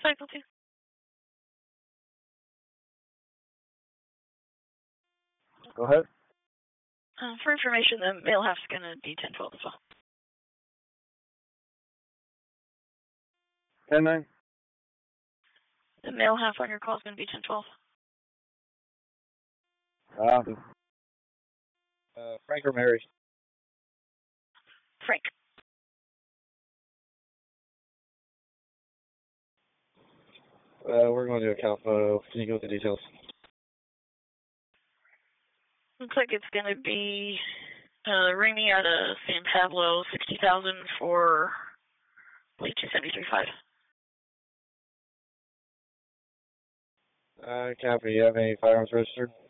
Faculty. Go ahead. For information, the male half's going to be 10-12 as well. 10-9. The male half on your call is going to be 10-12. Frank or Mary? Frank. We're going to account photo. Can you go with the details? Looks like it's going to be ringing out of San Pablo, 60,000 for late 273.5. Copy. You have any firearms registered?